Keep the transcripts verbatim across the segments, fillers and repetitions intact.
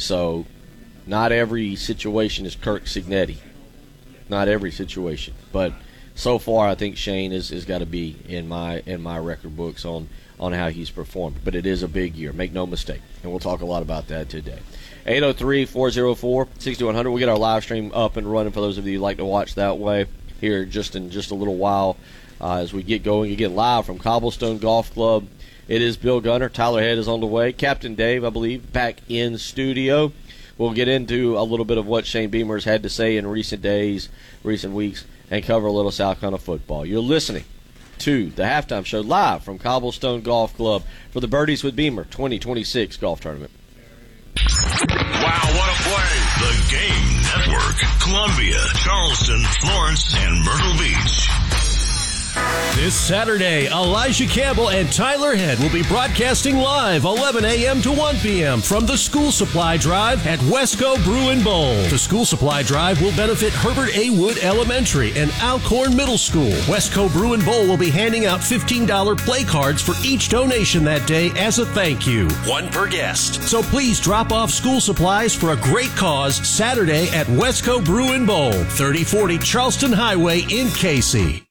So not every situation is Kirk Cignetti. Not every situation. But so far I think Shane is has got to be in my in my record books on, on how he's performed. But it is a big year. Make no mistake. And we'll talk a lot about that today. eight oh three, four oh four, six one hundred. We'll get our live stream up and running for those of you who like to watch that way here just in just a little while uh, as we get going again live from Cobblestone Golf Club. It is Bill Gunner. Tyler Head is on the way. Captain Dave, I believe, back in studio. We'll get into a little bit of what Shane Beamer's had to say in recent days, recent weeks, and cover a little South Carolina football. You're listening to the Halftime Show live from Cobblestone Golf Club for the Birdies with Beamer twenty twenty-six golf tournament. Wow, what a play! The Game Network, Columbia, Charleston, Florence, and Myrtle Beach. This Saturday, Elijah Campbell and Tyler Head will be broadcasting live eleven a.m. to one p.m. from the School Supply Drive at Wesco Brew and Bowl. The School Supply Drive will benefit Herbert A. Wood Elementary and Alcorn Middle School. Wesco Brew and Bowl will be handing out fifteen dollars play cards for each donation that day as a thank you. One per guest. So please drop off school supplies for a great cause Saturday at Wesco Brew and Bowl, thirty forty Charleston Highway in Casey.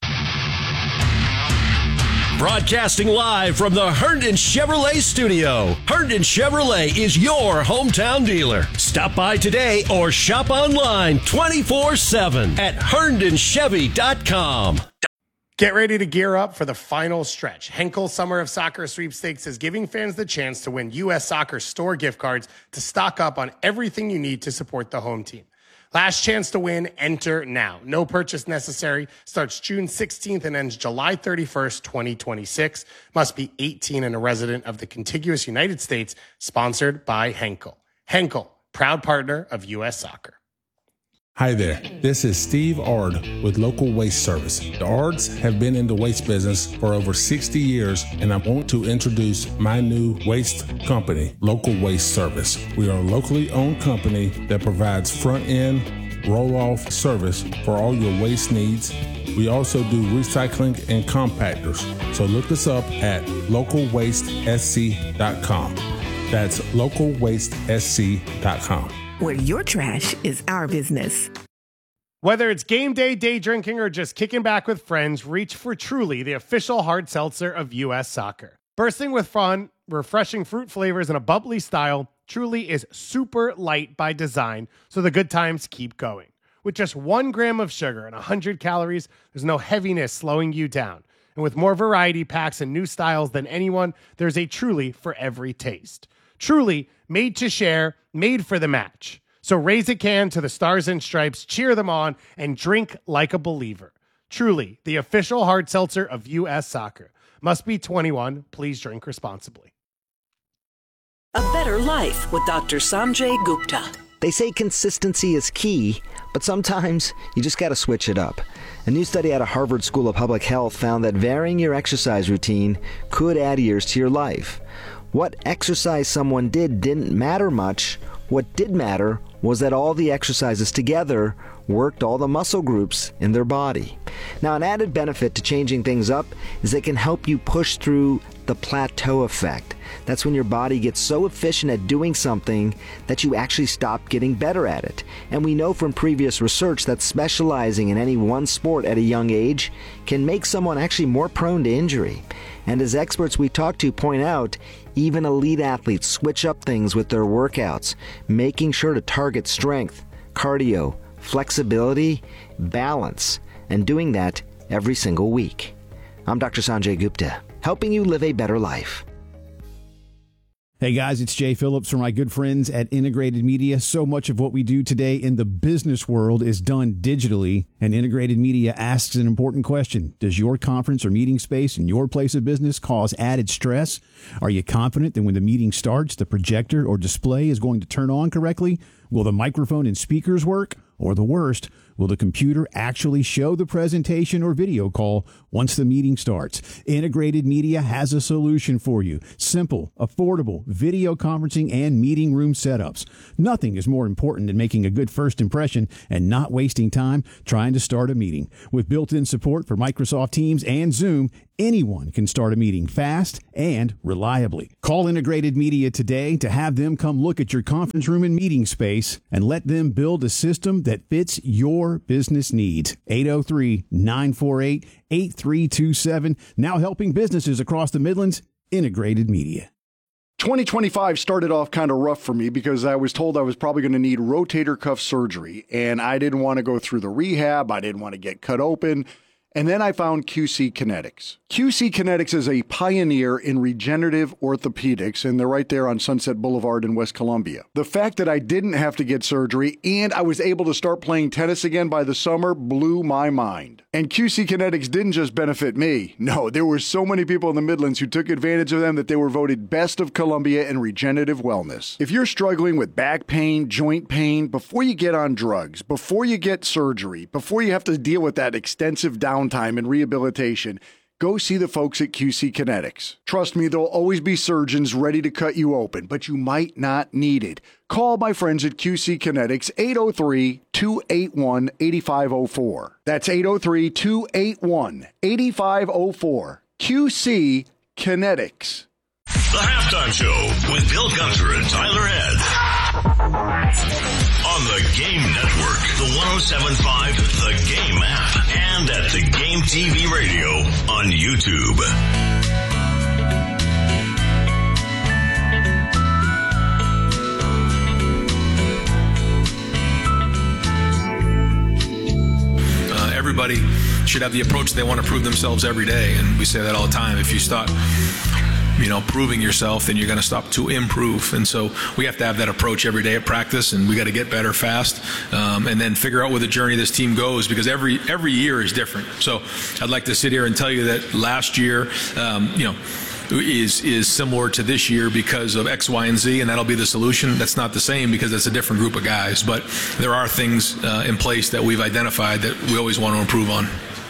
Broadcasting live from the Herndon Chevrolet studio. Herndon Chevrolet is your hometown dealer. Stop by today or shop online twenty-four seven at herndon chevy dot com. Get ready to gear up for the final stretch. Henkel Summer of Soccer Sweepstakes is giving fans the chance to win U S Soccer store gift cards to stock up on everything you need to support the home team. Last chance to win, enter now. No purchase necessary. Starts June sixteenth and ends July thirty-first, twenty twenty-six. Must be eighteen and a resident of the contiguous United States. Sponsored by Henkel. Henkel, proud partner of U S Soccer. Hi there, this is Steve Ard with Local Waste Service. The Ards have been in the waste business for over sixty years, and I want to introduce my new waste company, Local Waste Service. We are a locally owned company that provides front-end, roll-off service for all your waste needs. We also do recycling and compactors, so look us up at local waste s c dot com. That's local waste s c dot com. Where your trash is our business. Whether it's game day, day drinking, or just kicking back with friends, reach for Truly, the official hard seltzer of U S Soccer. Bursting with fun, refreshing fruit flavors, and a bubbly style, Truly is super light by design, so the good times keep going. With just one gram of sugar and one hundred calories, there's no heaviness slowing you down. And with more variety packs and new styles than anyone, there's a Truly for every taste. Truly, made to share, made for the match. So raise a can to the Stars and Stripes, cheer them on, and drink like a believer. Truly, the official hard seltzer of U S Soccer. Must be twenty-one. Please drink responsibly. A better life with Doctor Sanjay Gupta. They say consistency is key, but sometimes you just got to switch it up. A new study out of Harvard School of Public Health found that varying your exercise routine could add years to your life. What exercise someone did didn't matter much. What did matter was that all the exercises together worked all the muscle groups in their body. Now, an added benefit to changing things up is they can help you push through the plateau effect. That's when your body gets so efficient at doing something that you actually stop getting better at it. And we know from previous research that specializing in any one sport at a young age can make someone actually more prone to injury. And as experts we talk to point out, even elite athletes switch up things with their workouts, making sure to target strength, cardio, flexibility, balance, and doing that every single week. I'm Doctor Sanjay Gupta, helping you live a better life. Hey guys, it's Jay Phillips from my good friends at Integrated Media. So much of what we do today in the business world is done digitally, and Integrated Media asks an important question. Does your conference or meeting space in your place of business cause added stress? Are you confident that when the meeting starts, the projector or display is going to turn on correctly? Will the microphone and speakers work? Or the worst, will the computer actually show the presentation or video call once the meeting starts. Integrated Media has a solution for you. Simple, affordable video conferencing and meeting room setups. Nothing is more important than making a good first impression and not wasting time trying to start a meeting. With built-in support for Microsoft Teams and Zoom, anyone can start a meeting fast and reliably. Call Integrated Media today to have them come look at your conference room and meeting space and let them build a system that fits your business needs. eight oh three, nine four eight, eight three two seven. Now helping businesses across the Midlands. Integrated Media. twenty twenty-five started off kind of rough for me because I was told I was probably going to need rotator cuff surgery, and I didn't want to go through the rehab. I didn't want to get cut open. And then I found Q C Kinetics. Q C Kinetics is a pioneer in regenerative orthopedics, and they're right there on Sunset Boulevard in West Columbia. The fact that I didn't have to get surgery and I was able to start playing tennis again by the summer blew my mind. And Q C Kinetics didn't just benefit me. No, there were so many people in the Midlands who took advantage of them that they were voted Best of Columbia in regenerative wellness. If you're struggling with back pain, joint pain, before you get on drugs, before you get surgery, before you have to deal with that extensive downtime and rehabilitation, go see the folks at Q C Kinetics. Trust me, there'll always be surgeons ready to cut you open, but you might not need it. Call my friends at Q C Kinetics, eight oh three, two eight one, eight five oh four. That's eight oh three, two eight one, eight five oh four. Q C Kinetics. The Halftime Show with Bill Gunter and Tyler Head. On the Game Network, the one oh seven point five The Game app, and at The Game T V Radio on YouTube. Uh, everybody should have the approach they want to prove themselves every day, and we say that all the time. If you start you know, proving yourself, then you're going to stop to improve. And so we have to have that approach every day at practice, and we got to get better fast, um, and then figure out where the journey of this team goes, because every every year is different. So I'd like to sit here and tell you that last year, um, you know, is is similar to this year because of X, Y, and Z, and that'll be the solution. That's not the same because it's a different group of guys, but there are things uh, in place that we've identified that we always want to improve on.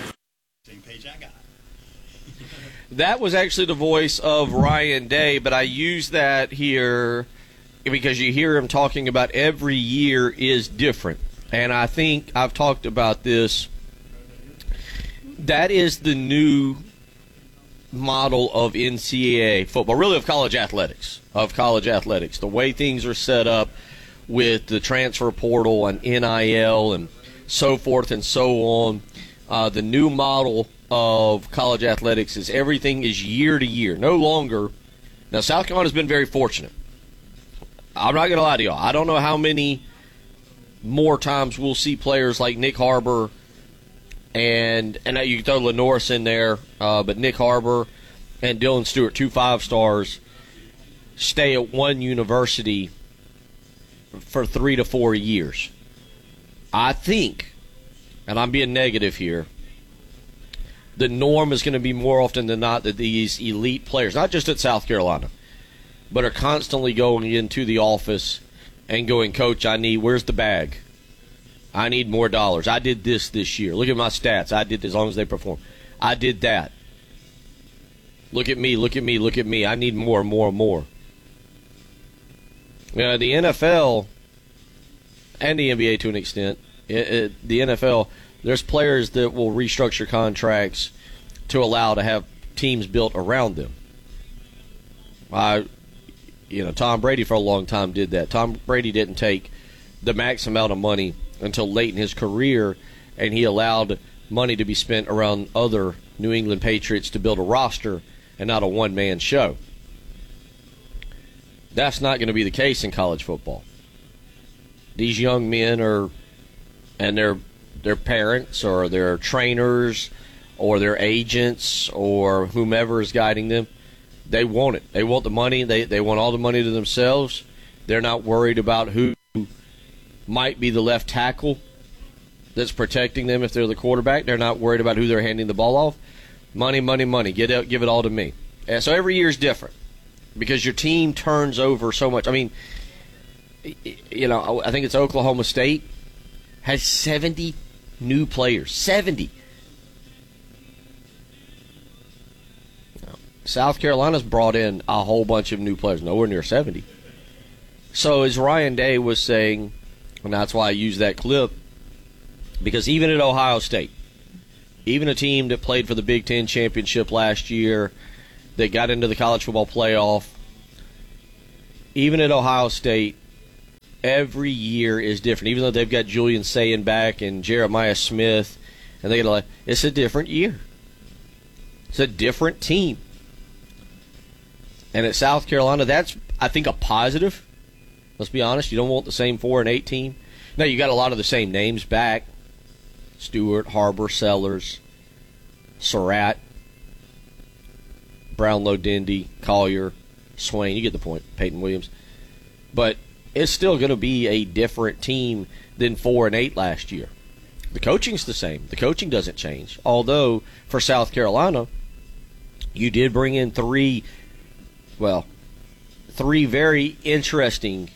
That was actually the voice of Ryan Day, but I use that here because you hear him talking about every year is different. And I think I've talked about this. That is the new model of N C double A football, really of college athletics, of college athletics. The way things are set up with the transfer portal and N I L and so forth and so on. Uh, the new model of college athletics is everything is year to year, no longer. Now, South Carolina's been very fortunate. I'm not going to lie to y'all. I don't know how many more times we'll see players like Nick Harbor and and you can throw Lenoris in there, uh, but Nick Harbor and Dylan Stewart, two five stars, stay at one university for three to four years. I think, and I'm being negative here, the norm is going to be more often than not that these elite players, not just at South Carolina, but are constantly going into the office and going, Coach, I need, where's the bag? I need more dollars. I did this this year. Look at my stats. I did this, as long as they perform. I did that. Look at me, look at me, look at me. I need more, more, more. You know, the N F L and the N B A to an extent, it, it, the N F L, there's players that will restructure contracts to allow to have teams built around them. I, you know, Tom Brady for a long time did that. Tom Brady didn't take the max amount of money until late in his career, and he allowed money to be spent around other New England Patriots to build a roster and not a one-man show. That's not going to be the case in college football. These young men are, and their their parents or their trainers or their agents or whomever is guiding them, they want it. They want the money. They they want all the money to themselves. They're not worried about who might be the left tackle that's protecting them if they're the quarterback. They're not worried about who they're handing the ball off. Money, money, money. Get it, give it all to me. And so every year is different because your team turns over so much. I mean, you know, I think it's Oklahoma State has seventy new players. seventy. South Carolina's brought in a whole bunch of new players, nowhere near seventy. So as Ryan Day was saying, and that's why I used that clip, because even at Ohio State, even a team that played for the Big Ten championship last year, that got into the college football playoff, even at Ohio State, every year is different. Even though they've got Julian Sayin back and Jeremiah Smith, and they get like, it's a different year. It's a different team. And at South Carolina, that's, I think, a positive. Let's be honest. You don't want the same four and eight team. Now, you got a lot of the same names back. Stewart, Harbor, Sellers, Surratt, Brownlow, Dindy, Collier, Swain. You get the point. Peyton Williams. But it's still going to be a different team than four and eight last year. The coaching's the same. The coaching doesn't change. Although, for South Carolina, you did bring in three, well, three very interesting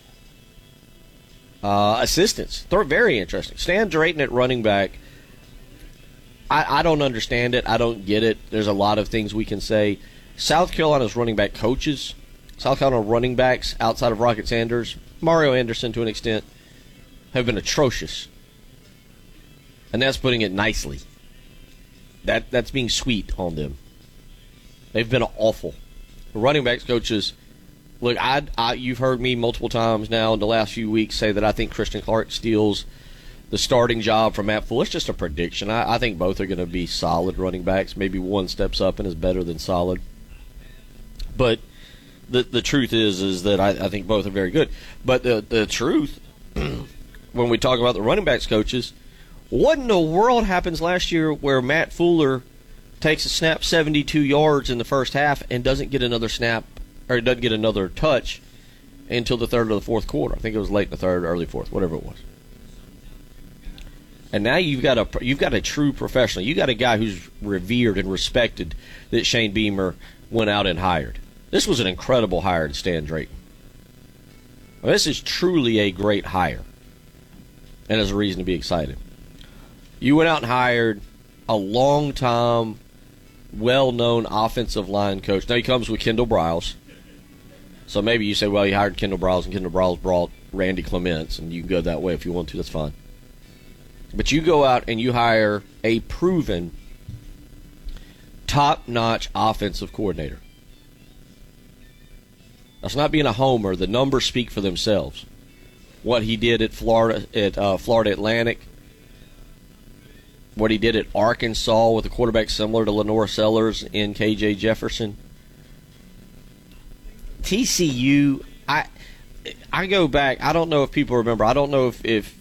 uh, assistants. They're very interesting. Stan Drayton at running back, I, I don't understand it. I don't get it. There's a lot of things we can say. South Carolina's running back coaches, South Carolina running backs outside of Rocket Sanders, Mario Anderson to an extent, have been atrocious. And that's putting it nicely. That That's being sweet on them. They've been awful. The running backs coaches, look, I, I, you've heard me multiple times now in the last few weeks say that I think Christian Clark steals the starting job from Matt Fuller. It's just a prediction. I, I think both are going to be solid running backs. Maybe one steps up and is better than solid. But the the truth is is that I, I think both are very good. But the, the truth, when we talk about the running backs coaches, what in the world happens last year where Matt Fuller takes a snap seventy-two yards in the first half and doesn't get another snap, or doesn't get another touch until the third or the fourth quarter? I think it was late in the third, early fourth, whatever it was. And now you've got a you've got a true professional. You got a guy who's revered and respected that Shane Beamer went out and hired. This was an incredible hire to Stan Drayton. I mean, this is truly a great hire, and there's a reason to be excited. You went out and hired a long-time, well-known offensive line coach. Now he comes with Kendall Briles. So maybe you say, well, you hired Kendall Briles, and Kendall Briles brought Randy Clements, and you can go that way if you want to. That's fine. But you go out and you hire a proven, top-notch offensive coordinator. That's not being a homer. The numbers speak for themselves. What he did at Florida, at uh, Florida Atlantic, what he did at Arkansas with a quarterback similar to Lenore Sellers in K J Jefferson. T C U, I I go back. I don't know if people remember. I don't know if, if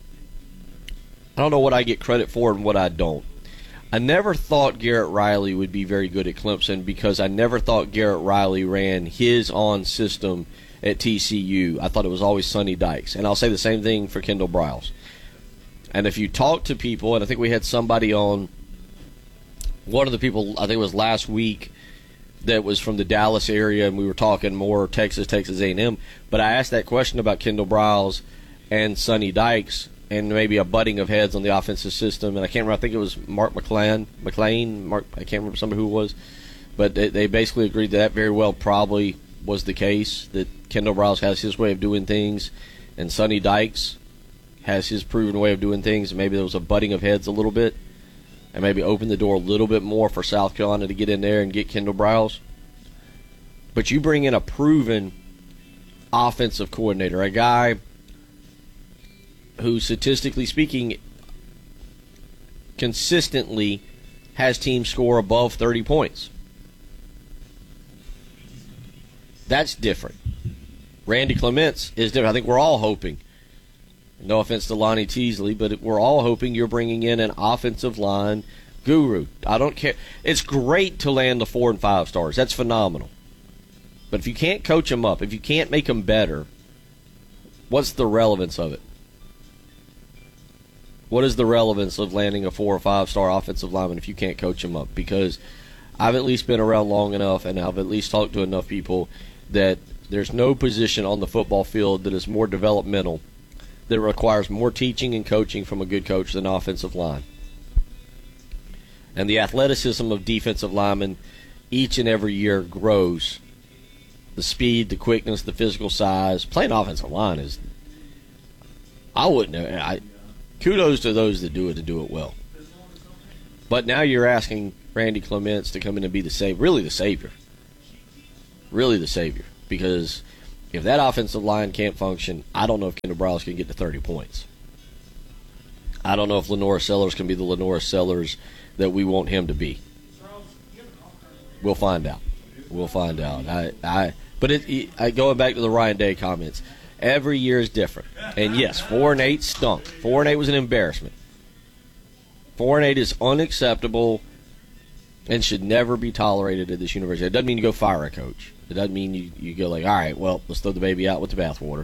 I don't know what I get credit for and what I don't. I never thought Garrett Riley would be very good at Clemson because I never thought Garrett Riley ran his on system at T C U. I thought it was always Sonny Dykes. And I'll say the same thing for Kendall Briles. And if you talk to people, and I think we had somebody on, one of the people, I think it was last week, that was from the Dallas area, and we were talking more Texas, Texas A and M. But I asked that question about Kendall Briles and Sonny Dykes, and maybe a butting of heads on the offensive system. And I can't remember, I think it was Mark McClain, McClain, Mark, I can't remember somebody who it was. But they, they basically agreed that that very well probably was the case, that Kendall Briles has his way of doing things, and Sonny Dykes has his proven way of doing things. And maybe there was a butting of heads a little bit, and maybe open the door a little bit more for South Carolina to get in there and get Kendall Briles. But you bring in a proven offensive coordinator, a guy who, statistically speaking, consistently has teams score above thirty points. That's different. Randy Clements is different. I think we're all hoping, no offense to Lonnie Teasley, but we're all hoping you're bringing in an offensive line guru. I don't care. It's great to land the four and five stars. That's phenomenal. But if you can't coach them up, if you can't make them better, what's the relevance of it? What is the relevance of landing a four or five star offensive lineman if you can't coach them up? Because I've at least been around long enough, and I've at least talked to enough people that there's no position on the football field that is more developmental, that requires more teaching and coaching from a good coach than offensive line. And the athleticism of defensive linemen each and every year grows. The speed, the quickness, the physical size. Playing offensive line is, I wouldn't know. I, kudos to those that do it and do it well. But now you're asking Randy Clements to come in and be the savior, really the savior. Really the savior. Because if that offensive line can't function, I don't know if Kendall Briles can get to thirty points. I don't know if Lenora Sellers can be the Lenora Sellers that we want him to be. We'll find out. We'll find out. I, I, but it, I, going back to the Ryan Day comments, every year is different. And yes, four and eight stunk. Four and eight was an embarrassment. Four and eight is unacceptable and should never be tolerated at this university. It doesn't mean you go fire a coach. It doesn't mean you, you go like, all right, well, let's throw the baby out with the bathwater.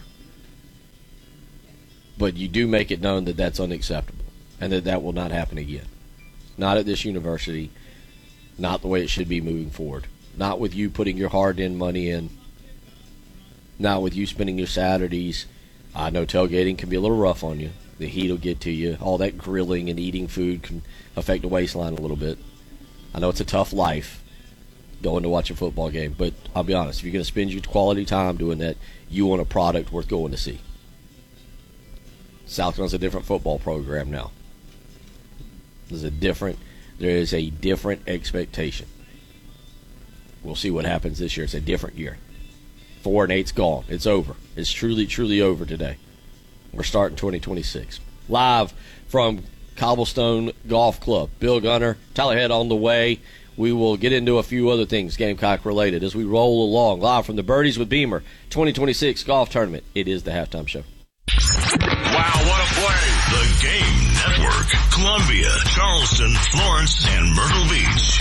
But you do make it known that that's unacceptable and that that will not happen again. Not at this university. Not the way it should be moving forward. Not with you putting your hard-earned money in. Not with you spending your Saturdays. I know tailgating can be a little rough on you. The heat will get to you. All that grilling and eating food can affect the waistline a little bit. I know it's a tough life going to watch a football game, but I'll be honest, if you're going to spend your quality time doing that, you want a product worth going to see. South Carolina's a different football program now. There's a different, there is a different expectation. We'll see what happens this year. It's a different year. Four and eight's gone. It's over. It's truly, truly over today. We're starting twenty twenty-six. Live from Cobblestone Golf Club. Bill Gunner, Tyler Head on the way. We will get into a few other things Gamecock related as we roll along. Live from the Birdies with Beamer twenty twenty-six Golf Tournament. It is the halftime show. Wow, what a play. The Game Network. Columbia, Charleston, Florence, and Myrtle Beach.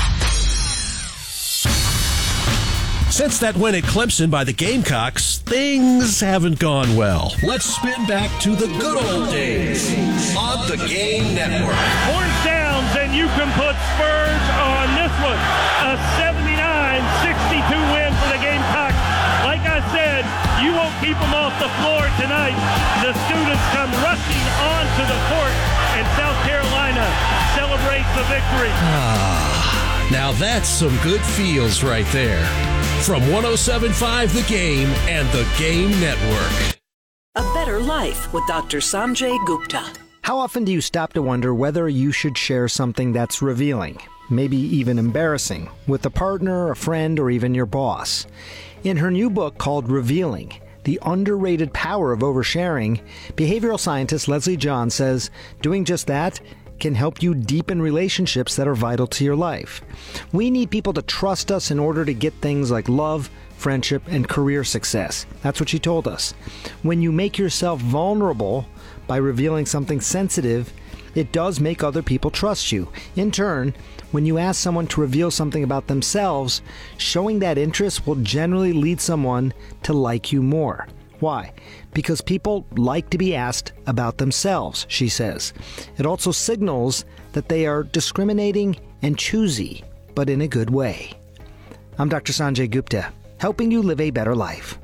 Since that win at Clemson by the Gamecocks, things haven't gone well. Let's spin back to the good old days on the Game Network. Horns downs, and you can put Spurs on this one. A seventy-nine sixty-two win for the Gamecocks. Like I said, you won't keep them off the floor tonight. The students come rushing onto the court, and South Carolina celebrates the victory. Ah, now that's some good feels right there. From one oh seven point five The Game and the Game Network. A Better Life with Doctor Sanjay Gupta. How often do you stop to wonder whether you should share something that's revealing, maybe even embarrassing, with a partner, a friend, or even your boss? In her new book called Revealing, The Underrated Power of Oversharing, behavioral scientist Leslie John says doing just that can help you deepen relationships that are vital to your life. We need people to trust us in order to get things like love, friendship, and career success. That's what she told us. When you make yourself vulnerable by revealing something sensitive, it does make other people trust you. In turn, when you ask someone to reveal something about themselves, showing that interest will generally lead someone to like you more. Why? Because people like to be asked about themselves, she says. It also signals that they are discriminating and choosy, but in a good way. I'm Doctor Sanjay Gupta, helping you live a better life.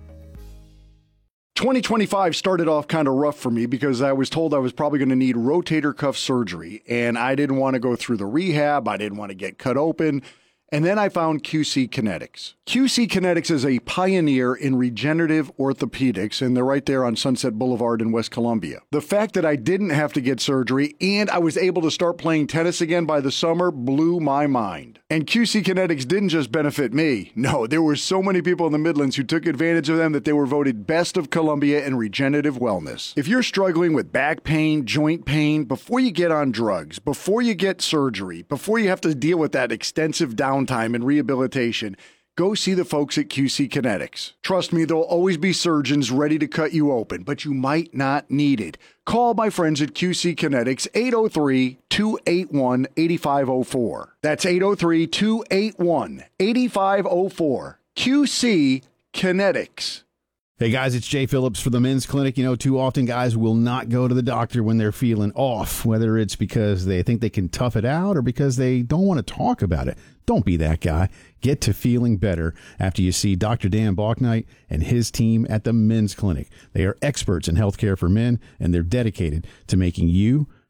twenty twenty-five started off kind of rough for me because I was told I was probably going to need rotator cuff surgery, and I didn't want to go through the rehab. I didn't want to get cut open. And then I found Q C Kinetics. Q C Kinetics is a pioneer in regenerative orthopedics, and they're right there on Sunset Boulevard in West Columbia. The fact that I didn't have to get surgery and I was able to start playing tennis again by the summer blew my mind. And Q C Kinetics didn't just benefit me. No, there were so many people in the Midlands who took advantage of them that they were voted Best of Columbia in regenerative wellness. If you're struggling with back pain, joint pain, before you get on drugs, before you get surgery, before you have to deal with that extensive downtime and rehabilitation, go see the folks at Q C Kinetics. Trust me, there'll always be surgeons ready to cut you open, but you might not need it. Call my friends at Q C Kinetics, eight oh three, two eight one, eight five oh four. That's eight oh three, two eight one, eight five oh four. Q C Kinetics. Hey guys, it's Jay Phillips for the Men's Clinic. You know, too often guys will not go to the doctor when they're feeling off, whether it's because they think they can tough it out or because they don't want to talk about it. Don't be that guy. Get to feeling better after you see Doctor Dan Balknight and his team at the Men's Clinic. They are experts in healthcare for men, and they're dedicated to making you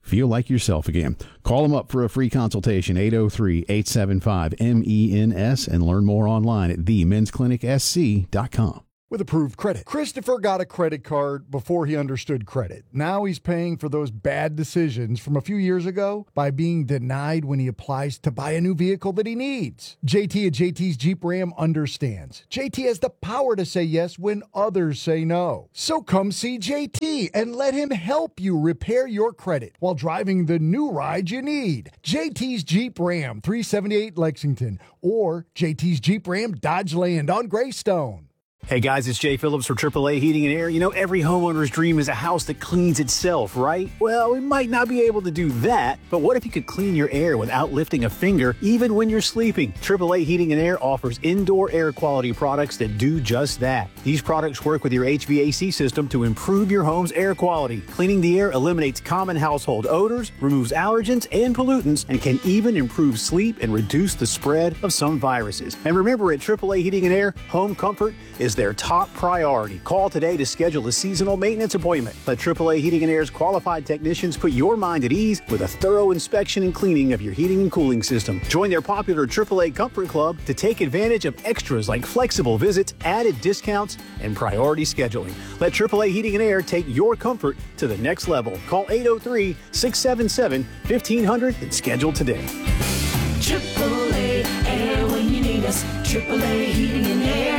feel like yourself again. Call them up for a free consultation, eight oh three, eight seven five, M E N S, and learn more online at the men's clinic s c dot com. With approved credit. Christopher got a credit card before he understood credit. Now he's paying for those bad decisions from a few years ago by being denied when he applies to buy a new vehicle that he needs. J T at J T's Jeep Ram understands. J T has the power to say yes when others say no. So come see J T and let him help you repair your credit while driving the new ride you need. J T's Jeep Ram, three seventy-eight Lexington, or J T's Jeep Ram Dodge Land on Greystone. Hey guys, it's Jay Phillips for triple A Heating and Air. You know, every homeowner's dream is a house that cleans itself, right? Well, we might not be able to do that, but what if you could clean your air without lifting a finger, even when you're sleeping? triple A Heating and Air offers indoor air quality products that do just that. These products work with your H V A C system to improve your home's air quality. Cleaning the air eliminates common household odors, removes allergens and pollutants, and can even improve sleep and reduce the spread of some viruses. And remember, at triple A Heating and Air, home comfort is their top priority. Call today to schedule a seasonal maintenance appointment. Let triple A Heating and Air's qualified technicians put your mind at ease with a thorough inspection and cleaning of your heating and cooling system. Join their popular triple A Comfort Club to take advantage of extras like flexible visits, added discounts, and priority scheduling. Let triple A Heating and Air take your comfort to the next level. Call eight oh three, six seven seven, fifteen hundred and schedule today. triple A Air when you need us. triple A Heating and Air.